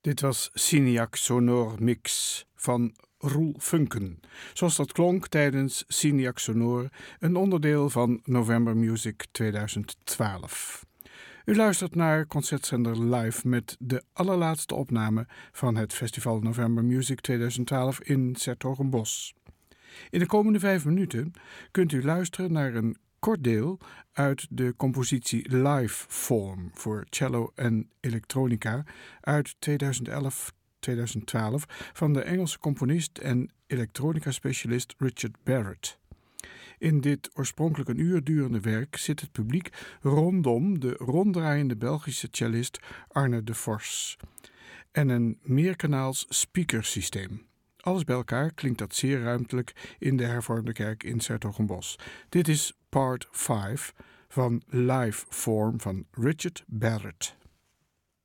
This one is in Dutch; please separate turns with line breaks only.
Dit was Signac Sonor Mix van Roel Funken, zoals dat klonk tijdens Signac Sonor, een onderdeel van November Music 2012. U luistert naar Concertzender Live met de allerlaatste opname van het Festival November Music 2012 in 's-Hertogenbosch. In de komende 5 minuten kunt u luisteren naar een kort deel uit de compositie Live Form voor cello en elektronica uit 2011-2012 van de Engelse componist en elektronica-specialist Richard Barrett. In dit oorspronkelijk een uur durende werk zit het publiek rondom de ronddraaiende Belgische cellist Arne de Vos en een meerkanaals speakersysteem. Alles bij elkaar klinkt dat zeer ruimtelijk in de hervormde kerk in 's-Hertogenbosch. Dit is part 5 van Live Form van Richard Barrett.